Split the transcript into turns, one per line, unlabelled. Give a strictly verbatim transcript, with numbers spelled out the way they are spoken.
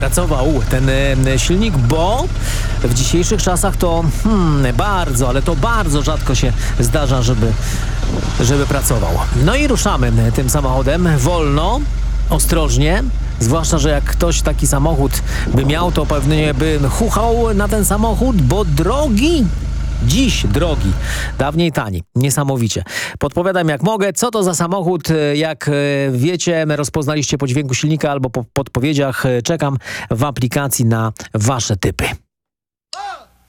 Pracował ten e, silnik, bo w dzisiejszych czasach to hmm, bardzo, ale to bardzo rzadko się zdarza, żeby, żeby pracował. No i ruszamy tym samochodem wolno, ostrożnie. Zwłaszcza, że jak ktoś taki samochód by miał, to pewnie by chuchał na ten samochód, bo drogi. Dziś drogi, dawniej tani. Niesamowicie. Podpowiadam jak mogę, co to za samochód. Jak wiecie, rozpoznaliście po dźwięku silnika albo po podpowiedziach. Czekam w aplikacji na wasze typy.